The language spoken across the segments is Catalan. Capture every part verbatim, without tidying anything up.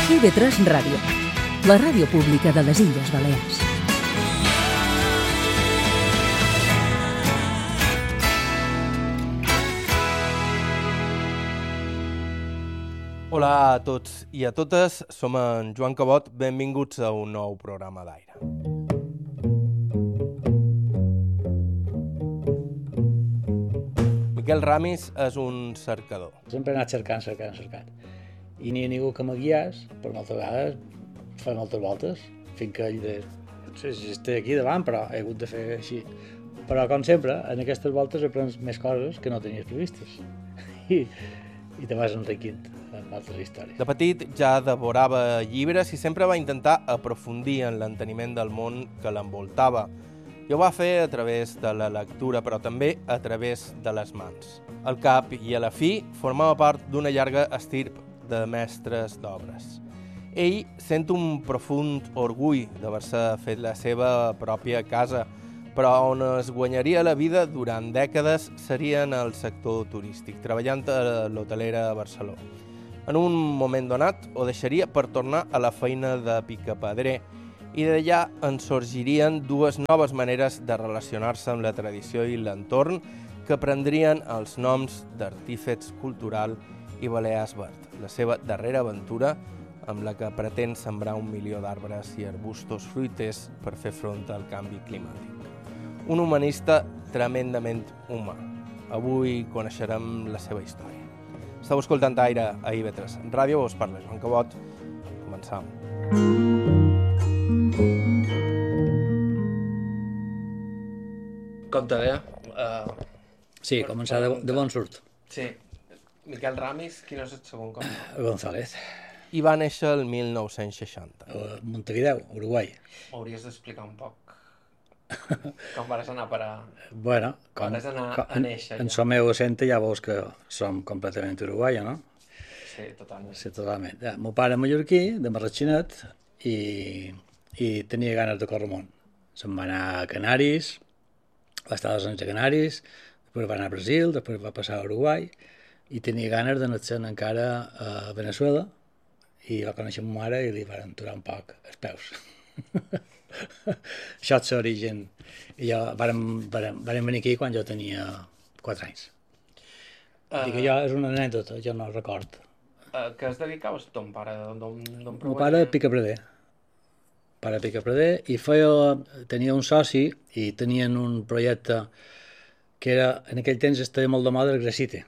I V tres Ràdio, la ràdio pública de les Illes Balears. Hola a tots i a totes, som en Joan Cabot, benvinguts a un nou programa d'aire. Miquel Ramis és un cercador. Sempre he anat cercant, cercant, cercant. I n'hi ha ningú que me guiés, per moltes vegades fa moltes voltes, fins que ell de... No sé si estic aquí davant, però he hagut de fer així. Però, com sempre, en aquestes voltes aprens més coses que no tenies previstes. I, i te vas enriquint amb altres històries. De petit ja devorava llibres i sempre va intentar aprofundir en l'enteniment del món que l'envoltava. I ho va fer a través de la lectura, però també a través de les mans. Al cap i a la fi formava part d'una llarga estirp de mestres d'obres. Ell sent un profund orgull d'haver-se fet la seva pròpia casa, però on es guanyaria la vida durant dècades seria en el sector turístic, treballant a l'hotelera a Barcelona. En un moment donat ho deixaria per tornar a la feina de picapedrer i d'allà en sorgirien dues noves maneres de relacionar-se amb la tradició i l'entorn que prendrien els noms d'Artífex Cultural i Balears Verd, la seva darrera aventura amb la que pretén sembrar un milió d'arbres i arbustos fruiters per fer front al canvi climàtic. Un humanista tremendament humà. Avui coneixerem la seva història. Esteu escoltant Aire a I V tres Ràdio, us parla Joan Cabot. Començam. Compte bé? Uh, sí, començar de, de bon surt. Sí. Miquel Ramis, quin és el segon compte? González. I va néixer el mil nou-cents seixanta. A Montevideo, Uruguai. Hauries d'explicar un poc com vas anar per a... Bueno, com, vas anar com, a néixer. En, en el meu accent ja veus que som completament uruguaia, no? Sí, totalment. Sí, totalment. Ja, meu pare mallorquí, de Marratxinet, i, i tenia ganes de córrer món. Se'n va anar a Canaris, va estar dos anys a Canaris, després va anar a Brasil, després va passar a Uruguai, i tenia ganes d'anar-se'n encara a Venezuela, i va conèixer ma mare i li van aturar un poc els peus. Això és l'origen. I jo vàrem, vàrem, vàrem venir aquí quan jo tenia quatre anys. Uh, Dic que jo és una anècdota, jo no record. Uh, què es dedicava ton pare? D'on meu pare picapreder. Pare picapreder, i feia, tenia un soci i tenien un projecte que era, en aquell temps estava molt de moda el grafiti.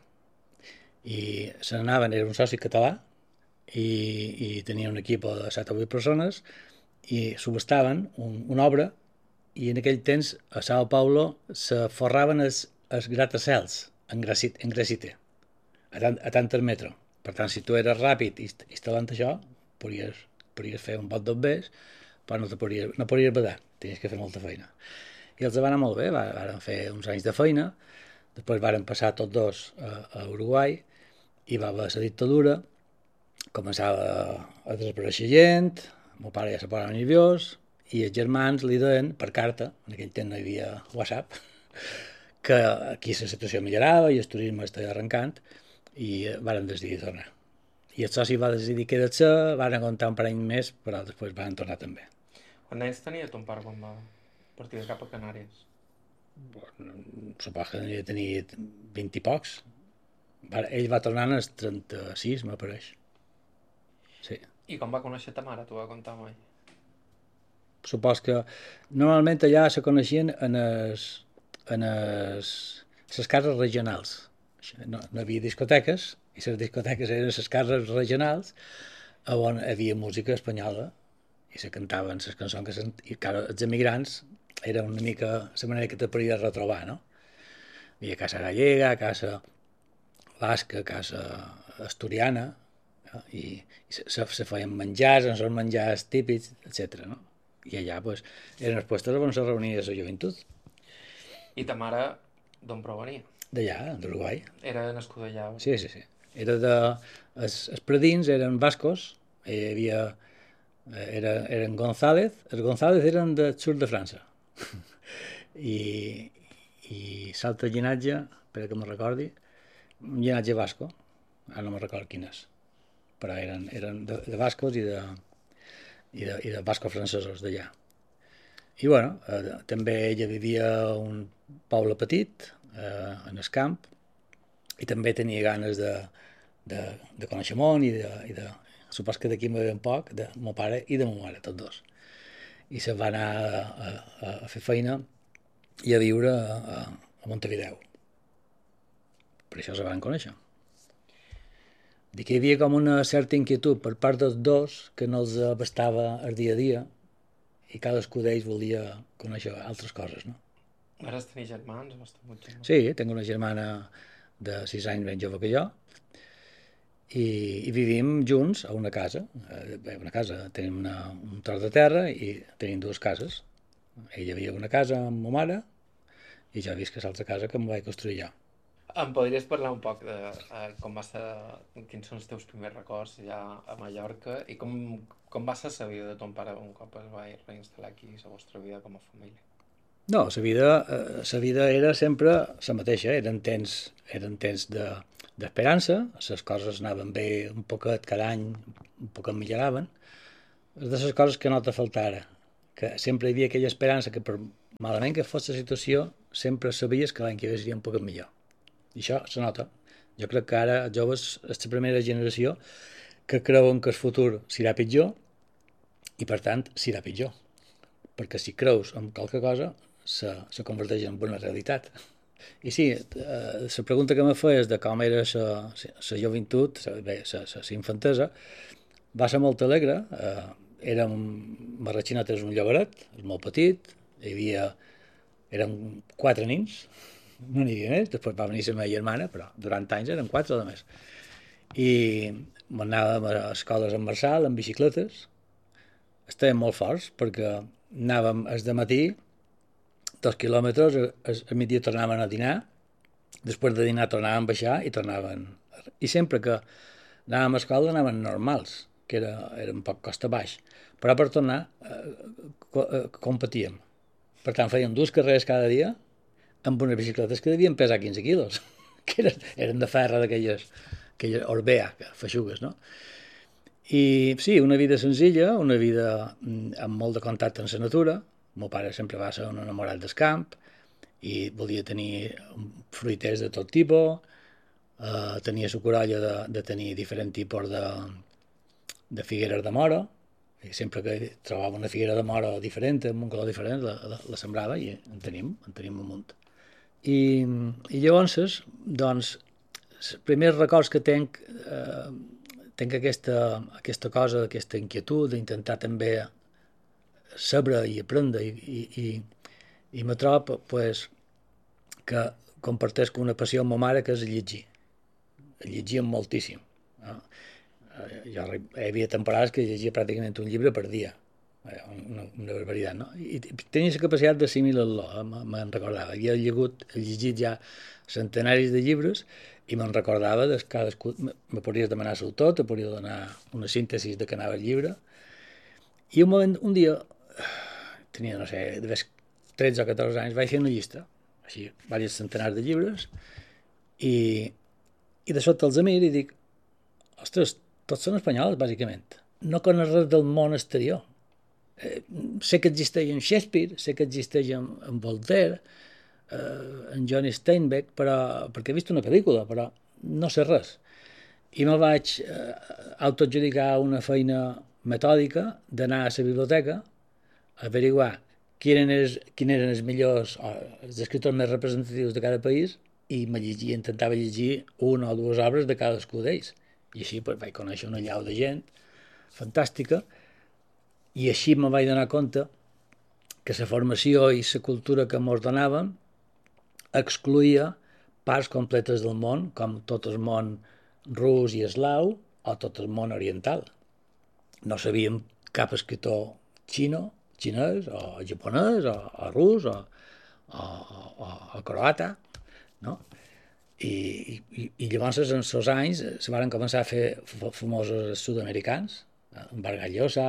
I se n'anaven, era un soci català, i, i tenia un equip de set o vuit persones, i subestaven un, una obra, i en aquell temps a Sao Paulo se forraven els, els gratacels en grafiti, en grafiti a, tant, a tant el metro. Per tant, si tu eres ràpid instal·lant això, podries, podries fer un bot d'obbers, però no, te podries, no podries badar, tenies que fer molta feina. I els va anar molt bé, van fer uns anys de feina, després van passar tots dos a, a Uruguai, i va haver la dictadura, començava a desaparèixer gent, meu pare ja se posava nerviós, i els germans li deien, per carta, en aquell temps no hi havia WhatsApp, que aquí la situació millorava i el turisme estava arrencant, i varen decidir tornar. I el soci va decidir quedar-se, van comptar un parell més, però després van tornar també. Quants anys tenia ton pare quan va partir cap a Canàries? Supos que devia tenir vint i pocs. Ell va tornar als trenta-sis, m'apareix. Sí. I com va conèixer ta mare, t'ho va contar mai? Supos que normalment allà se coneixien en les en es, les cases regionals. No, no hi havia discoteques, i les discoteques eren les cases regionals on hi havia música espanyola i se cantaven les cançons que sent... i clar, els emigrants era una mica la manera que te podies retrobar, no? Hi havia casa gallega, casa basca, casa asturiana, no? i, i se, se feien menjars, en són menjars típics, etcètera. No? I allà pues, eren els puestos on se reunia la joventut. I ta mare d'on provenia? D'allà, d'Uruguai. Era nascuda allà? Sí, sí, sí. Era de... Els, els predins eren bascos, hi havia... Era, eren González, els González eren del sud de França. I, i l'altre llinatge, espera que me'n recordi, un llinatge basco, ara no me'n recordo quin és. però eren, eren de, de bascos i de, i de, i de bascos francesos d'allà. I bueno, eh, també ella vivia a un poble petit, eh, en el camp, i també tenia ganes de, de, de conèixer món i de, i de supos que d'aquí m'hi ve un poc, de mon pare i de mon mare, tots dos. I se'n va anar a, a, a fer feina i a viure a, a Montevideo. Per això se van conèixer. Dic que hi havia com una certa inquietud per part dels dos que no els abastava el dia a dia i cadascú d'ells volia conèixer altres coses, no? Ara has tenir germans o has tingut germans? Sí, tinc una germana de sis anys ben jove que jo i, i vivim junts a una casa. Bé, una casa, tenim una, un tros de terra i tenim dues cases. Ella havia una casa amb ma mare i jo visc a l'altra casa que em vaig construir jo. Em podries parlar un poc de uh, com va ser, quins són els teus primers records ja a Mallorca i com, com va ser la vida de ton pare un cop es va reinstal·lar aquí, la vostra vida com a família? No, la vida, eh, la vida era sempre la mateixa, eren temps, eren temps de, d'esperança, les coses anaven bé un poquet cada any, un poquet milloraven, és de les coses que no te faltara, que sempre hi havia aquella esperança que per malament que fos la situació, sempre sabies que l'any que ve seria un poquet millor. I això se nota. Jo crec que ara els joves és la primera generació que creuen que el futur serà pitjor i, per tant, serà pitjor. Perquè si creus en qualque cosa, se, se converteix en una realitat. I sí, eh, la pregunta que me feies de com era la joventut, bé, la infantesa, va ser molt alegre. Eh, érem, Marratxinat és un llogaret, és molt petit, hi havia, érem quatre nins, no n'hi havia més, després va venir la meva germana, però durant anys eren quatre o més. I anàvem a escoles en Marçal, amb bicicletes, estàvem molt forts perquè anàvem al dematí, dos quilòmetres, al migdia tornàvem a dinar, després de dinar tornàvem a baixar i tornàvem. I sempre que anàvem a escola anàvem normals, que era, era un poc costa baix, però per tornar eh, competíem. Per tant, fèiem dues carreres cada dia, amb unes bicicletes que devien pesar quinze quilos, que eren, eren de ferra d'aquelles Orbea, feixugues, no? I sí, una vida senzilla, una vida amb molt de contacte amb la natura. El meu pare sempre va ser un enamorat del camp i volia tenir fruiters de tot tipus, eh, tenia la corolla de, de tenir diferents tipus de, de figueres de mora, i sempre que trobava una figuera de mora diferent, amb un color diferent, la, la, la sembrava i en tenim, en tenim un munt. I, i llavors, doncs, els primers records que tenc, eh, tenc aquesta, aquesta cosa, aquesta inquietud d'intentar també saber i aprendre i, i, i, i me trobo pues, que comparteix una passió amb ma mare que és llegir. Llegíem moltíssim. No? Jo hi havia temporades que llegia pràcticament un llibre per dia. Una, una barbaritat, no? I tenia la capacitat d'assimilar-lo, me'n recordava. Havia llegut, llegit ja centenaris de llibres i me'n recordava de cadascú, me podries demanar el tot, te podria donar una síntesi de què anava el llibre. I un moment, un dia, tenia, no sé, de tretze o catorze anys, vaig fer una llista, així, diversos centenars de llibres, i, i de sota els miro i dic, ostres, tots són espanyols, bàsicament. No conec res del món exterior. Eh, sé que existeix en Shakespeare, sé que existeix en, en Voltaire, eh, en John Steinbeck, però, perquè he vist una pel·lícula, però no sé res. I me vaig eh, autoadjudicar una feina metòdica d'anar a la biblioteca a averiguar quins eren, quins eren els millors, o els escriptors més representatius de cada país i me llegia, intentava llegir una o dues obres de cadascú d'ells. I així pues, vaig conèixer una llau de gent fantàstica. I així me vaig donar compte que la formació i la cultura que ens donaven excluïa parts completes del món, com tot el món rus i eslau o tot el món oriental. No sabíem cap escriptor xino, xinès o japonès o, o rus o, o, o, o croata, no? I, i, i llavors en els anys se van començar a fer famosos sud-americans, en Vargas Llosa,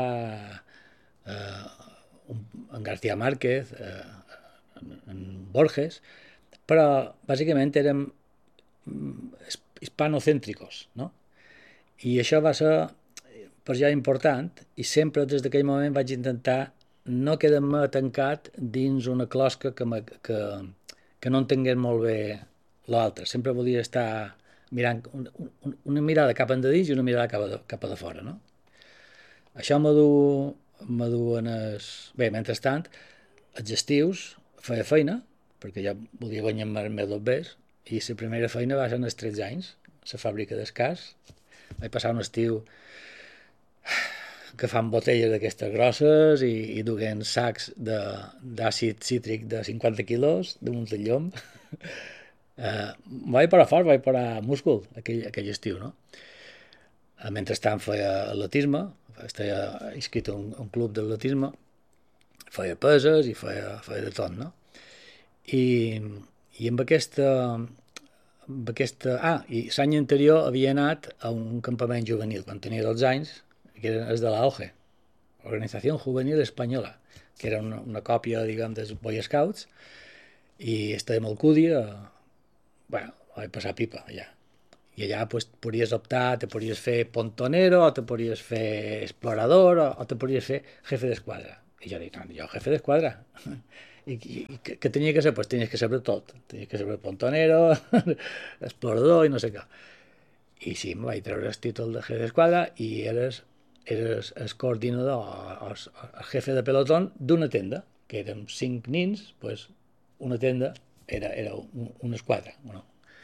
eh, en García Márquez, eh, en Borges, però bàsicament érem hispanocèntricos, no? I això va ser per ja important, i sempre des d'aquell moment vaig intentar no quedar-me tancat dins una closca que, que, que no entengués molt bé l'altre. Sempre volia estar mirant un, un, una mirada cap endins i una mirada cap a, cap a de fora, no? Això m'adu en es... Bé, mentrestant, els estius feia feina, perquè ja volia guanyar-me més dobbers, i la primera feina va ser als tretze anys, a la fàbrica d'Escàs. Vaig passar un estiu agafant botelles d'aquestes grosses i, i duent sacs d'àcid cítric de cinquanta quilos damunt del llom. Uh, vaig parar fort, vaig parar múscul aquell, aquell estiu, no? Uh, mentrestant feia atletisme, estava inscrit a un, un club d'atletisme, feia peses i feia, feia de tot, no? I, i amb aquesta... Amb aquesta... Ah, i l'any anterior havia anat a un campament juvenil, quan tenia dotze anys, que era el de la O G E, Organizació Juvenil Espanyola, que era una, una còpia, diguem, dels Boy Scouts, i estàvem al Cudi, a... bueno, vaig passar pipa allà. I allà pues, podries optar, te podries fer pontonero, o te podries fer explorador, o, o te podries fer jefe d'esquadra. I jo dic, no, jo jefe d'esquadra. I, i, i què tenia que ser? Pues tenies que saber tot. Tenies que saber pontonero, explorador i no sé què. I sí, em vaig treure el títol de jefe d'esquadra i eres, eres el coordinador, o el jefe de pelotón d'una tenda, que érem cinc nins, pues una tenda era, era un, una esquadra. Bueno.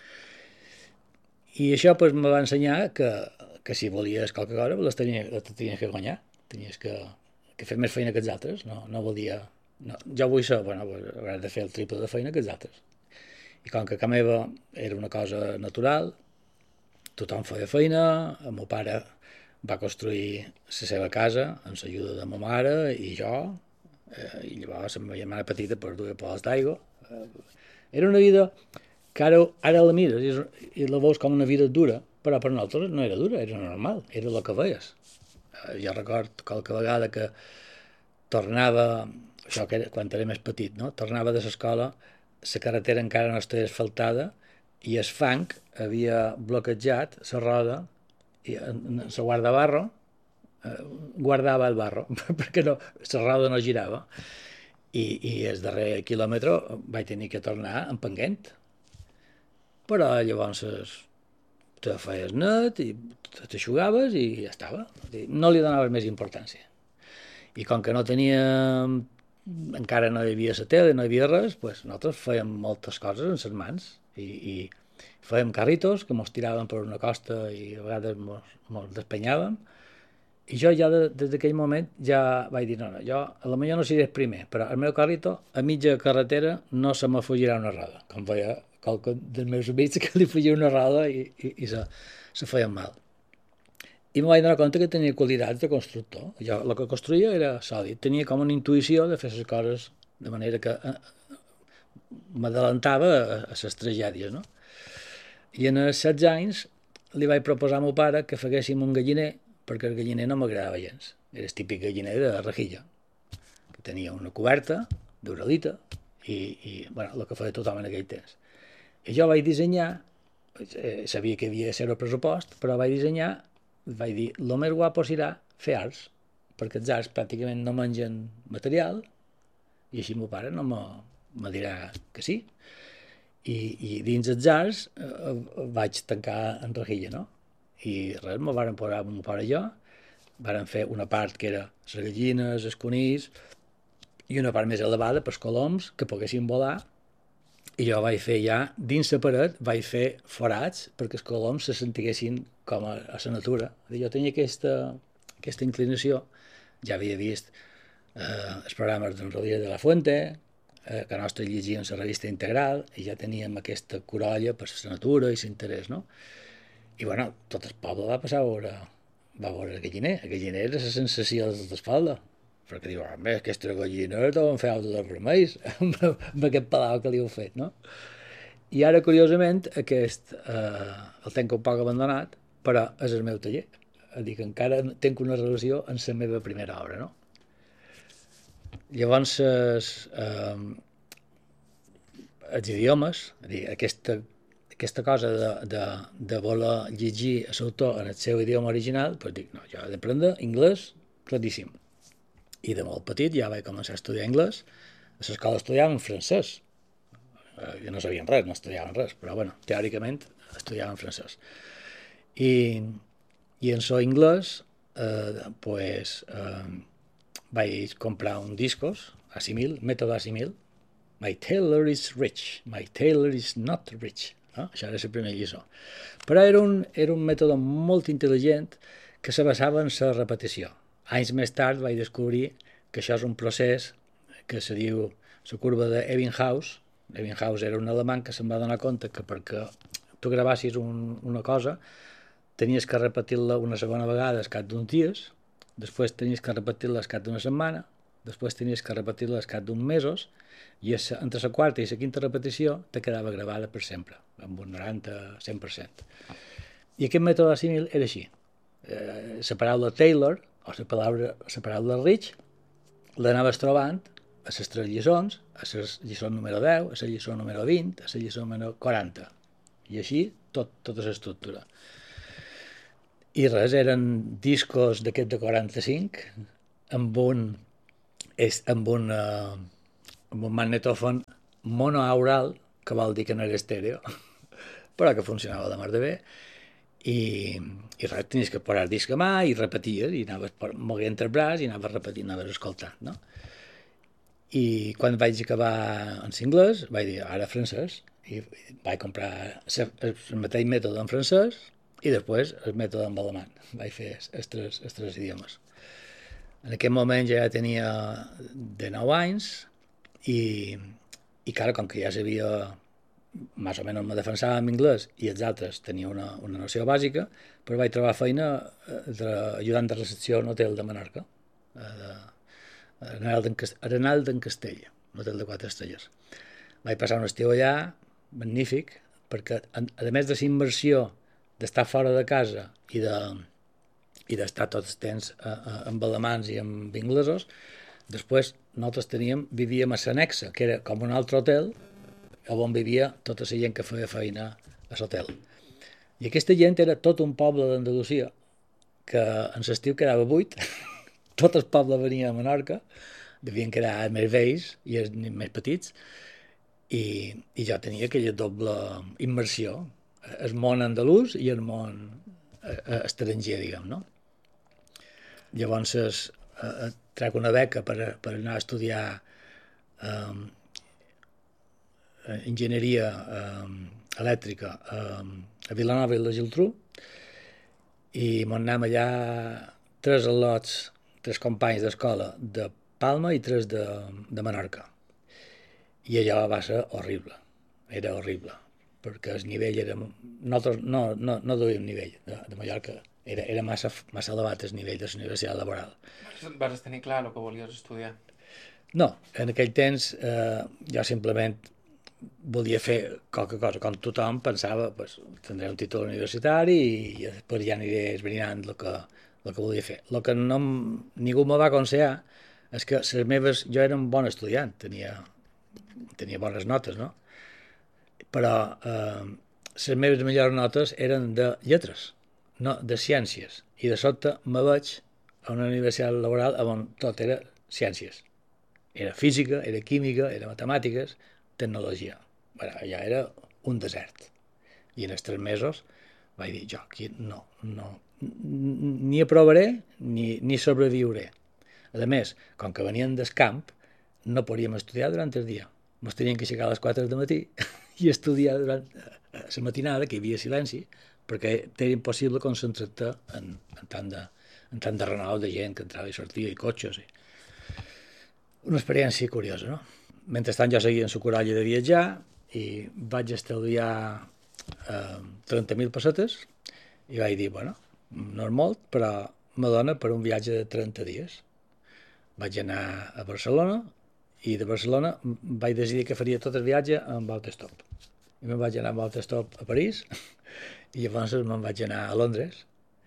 I això pues, me va ensenyar que, que si volies qualque cosa les tenies, les tenies que guanyar, tenies que, que fer més feina que els altres, no, no volia... No, jo vull ser, bueno, hauràs de fer el triple de feina que els altres. I com que a casa meva era una cosa natural, tothom feia feina, el meu pare va construir la seva casa amb l'ajuda de ma mare i jo, eh, i llavors la meva germana petita per duia pols d'aigua. Eh, era una vida que ara, ara la mires i, i la veus com una vida dura, però per nosaltres no era dura, era normal, era el que veies. Eh, jo record qualque vegada que tornava, això que era, quan era més petit, no? Tornava de l'escola, la carretera encara no estava asfaltada i el fang havia bloquejat la roda i la guardabarro eh, guardava el barro perquè no, la roda no girava i, i el darrer quilòmetre vaig tenir que tornar empenguent, però llavors te feies net i t'aixugaves i ja estava, no li donaves més importància. I com que no tenia, encara no hi havia la tele, no hi havia res, pues nosaltres fèiem moltes coses amb les mans i, i fèiem carritos que mos tiraven per una costa i a vegades mos, mos despenyàvem. I jo ja de, des d'aquell moment ja vaig dir, no, no, jo a la millor no seré el primer, però el meu carrito a mitja carretera no se me fugirà una roda, com feia qualque dels meus amics que li fugia una roda i, i, i se, se feien mal. I em vaig donar compte que tenia qualitats de constructor. Jo el que construïa era sòlid, tenia com una intuïció de fer les coses de manera que eh, m'adelantava a, a les tragèdies, no? I en els setze anys li vaig proposar al meu pare que feguéssim un galliner, perquè el galliner no m'agradava gens. Era el típic galliner de rejilla, que tenia una coberta d'uralita i, i bueno, el que feia tothom en aquell temps. I jo vaig dissenyar, eh, sabia que havia de ser el pressupost, però vaig dissenyar, vaig dir, el més guapo serà fer arts, perquè els arts pràcticament no mengen material, i així meu pare no me, me dirà que sí. I, i dins els arts eh, vaig tancar en rejilla, no? I res, me varen posar amb meu pare i jo, varen fer una part que era les gallines, els conills, i una part més elevada pels coloms que poguessin volar, i jo vaig fer ja, dins la paret, vaig fer forats perquè els coloms se sentiguessin com a, a la natura. Jo tenia aquesta, aquesta inclinació, ja havia vist eh, els programes d'en Rodríguez de la Fuente, eh, que nostres llegíem la revista Integral, i ja teníem aquesta corolla per la natura i l'interès, no? I bueno, tot el poble va passar a veure, va veure el galliner. El galliner era la sensació de l'espalda, perquè diu, home, aquesta gallina deuen fer altres dels remeis amb aquest palau que li heu fet, no? I ara, curiosament, aquest eh, el tenc un poc abandonat, però és el meu taller. És dir, que encara tenc una relació amb la meva primera obra, no? Llavors, eh, els idiomes, és dir, aquesta aquesta cosa de, de, de voler llegir l'autor en el seu idioma original, doncs dic, no, jo he d'aprendre anglès claríssim. I de molt petit ja vaig començar a estudiar anglès. A l'escola estudiàvem francès. Eh, jo no sabien res, no estudiaven res, però bueno, teòricament estudiàvem francès. I, i en so anglès, eh, pues, eh, vaig comprar un discos, Assimil, mètode Assimil. My tailor is rich, my tailor is not rich. No? Això era la primera lliçó. Però era un, era un mètode molt intel·ligent que se basava en la repetició. Anys més tard vaig descobrir que això és un procés que se diu la curva d'Ebbinghaus. Ebbinghaus era un alemany que se'n va donar compte que perquè tu gravassis un, una cosa tenies que repetir-la una segona vegada al cap d'uns dies, després tenies que repetir-la al cap d'una setmana, després tenies que repetir-la al cap d'uns mesos, i entre la quarta i la quinta repetició te quedava gravada per sempre, amb un noranta a cent per cent. I aquest mètode Assimil era així. Eh, la paraula Taylor, o la paraula, la paraula rich, l'anaves trobant a les tres lliçons, a la lliçó número deu, a la lliçó número vint, a la lliçó número quaranta. I així tot, tota l'estructura. I res, eren discos d'aquest de quaranta-cinc amb un, amb un, uh, amb un magnetòfon monoaural, que vol dir que no era estèreo, però que funcionava de mar de bé. I, i res, tenies que posar el disc a mà i repeties, i anaves moguent el braç i anaves repetint, anaves escoltant, no? I quan vaig acabar en l'anglès, vaig dir, ara francès, i vaig comprar el mateix mètode en francès i després el mètode en alemany. Vaig fer els tres, els tres idiomes. En aquest moment ja tenia dinou anys i, i clar, com que ja sabia, més o menys me defensava en anglès i els altres tenia una, una noció bàsica, però vaig trobar feina ajudant de recepció a un hotel de Menorca, a Arenal d'en Castell, un hotel de quatre estrelles. Vaig passar un estiu allà, magnífic, perquè a més de la immersió d'estar fora de casa i de i d'estar tot el temps amb alemans i amb inglesos, després nosaltres teníem, vivíem a l'annexa, que era com un altre hotel, on vivia tota la gent que feia feina a l'hotel. I aquesta gent era tot un poble d'Andalusia, que en l'estiu quedava buit, tot el poble venia a Menorca, devien quedar més vells i els més petits, i, i jo tenia aquella doble immersió, el món andalús i el món estranger, diguem, no? Llavors eh, trec una beca per, per anar a estudiar eh, enginyeria eh, elèctrica eh, a Vilanova i la Geltrú, i m'on anem allà tres al·lots, tres companys d'escola de Palma i tres de, de Menorca. I allò va ser horrible, era horrible, perquè el nivell era... Nosaltres no, no, no duíem nivell de, de Mallorca, era, era massa, massa elevat el nivell de la universitat laboral. Vas tenir clar el que volies estudiar? No, en aquell temps eh, jo simplement volia fer qualque cosa, com tothom pensava, pues, tindré un títol universitari i després ja aniré esbrinant el que, el que volia fer. El que no, ningú me va aconsellar és que les meves... Jo era un bon estudiant, tenia, tenia bones notes, no? Però eh, les meves millors notes eren de lletres, no de ciències. I de sobte me veig a una universitat laboral on tot era ciències. Era física, era química, era matemàtiques, tecnologia. Bueno, allà era un desert. I en els tres mesos vaig dir, jo aquí no, no, ni aprovaré ni, ni sobreviuré. A més, com que venien del camp, no podíem estudiar durant el dia. Ens teníem que aixecar a les quatre del matí i estudiar durant la matinada, que hi havia silenci, perquè era impossible concentrar-te en, en, tant de, en tant de renou de gent que entrava i sortia, i cotxes. I... Una experiència curiosa, no? Mentrestant jo seguia en la coralla de viatjar i vaig estalviar eh, trenta mil pessetes i vaig dir, bueno, no és molt, però me dona per un viatge de trenta dies. Vaig anar a Barcelona i de Barcelona vaig decidir que faria tot el viatge amb autostop. I me'n vaig anar amb autostop a París i llavors me'n vaig anar a Londres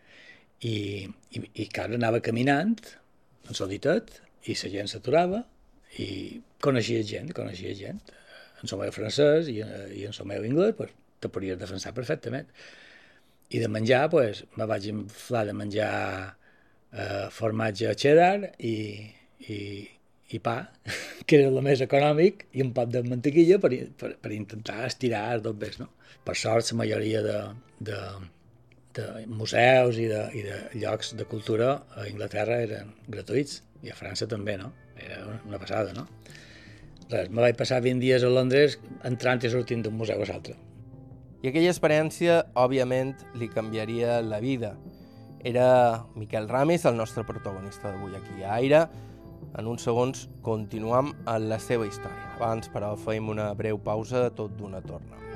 i, i, i clar, anava caminant en solitat i la gent s'aturava i coneixia gent, coneixia gent en el meu francès i, i en el meu anglès, pues, te podries defensar perfectament. I de menjar, pues, me vaig inflar de menjar eh, formatge cheddar i, i, i pa, que era el més econòmic, i un poc de mantequilla per, per, per intentar estirar dos bes, no? Per sort, la majoria de, de, de museus i de, i de llocs de cultura a Anglaterra eren gratuïts, i a França també, no? Era una passada, no? Res, me vaig passar vint dies a Londres entrant i sortint d'un museu a l'altre. I aquella experiència, òbviament, li canviaria la vida. Era Miquel Ramis, el nostre protagonista d'avui aquí a Aire. En uns segons continuam en la seva història. Abans, però, feim una breu pausa, tot d'una torna.